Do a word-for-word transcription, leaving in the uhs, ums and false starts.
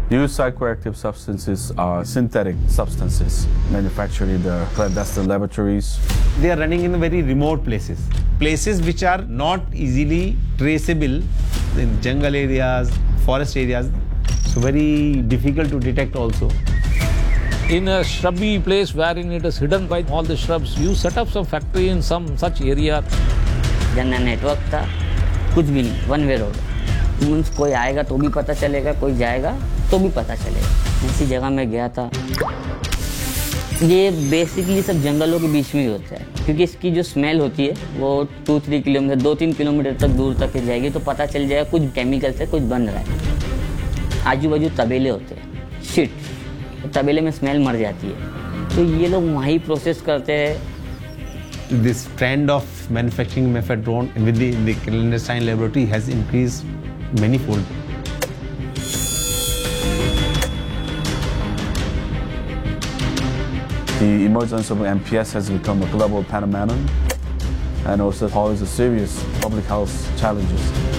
Used psychoactive substances are synthetic substances manufactured in the clandestine laboratories. They are running in very remote places, places which are not easily traceable in jungle areas, forest areas, so very difficult to detect also. In a shrubby place wherein it is hidden by all the shrubs, you set up some factory in some such area. General network था, कुछ भी नहीं, one way road. Means कोई आएगा तो भी पता चलेगा, कोई जाएगा तो भी पता चलेगा। ऐसी जगह में गया था। ये बेसिकली सब जंगलों के बीच में ही होता है, क्योंकि इसकी जो स्मेल होती है वो टू थ्री किलोमीटर दो तीन किलोमीटर तक दूर तक जाएगी, तो पता चल जाएगा कुछ केमिकल से कुछ बन रहा है। आजू बाजू तबेले होते हैं, शिट, तबेले में स्मेल मर जाती है, तो ये लोग वहीं प्रोसेस करते हैं। This trend of manufacturing mephedrone within the clandestine laboratory has increased manyfold. The emergence of M P S has become a global phenomenon and also poses serious public health challenges.